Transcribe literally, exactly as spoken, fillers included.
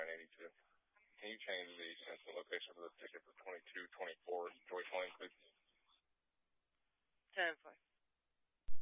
nine eighty-two. Can you change the sensitive location for the ticket for twenty-two twenty-four Joyce Lane, please? ten four.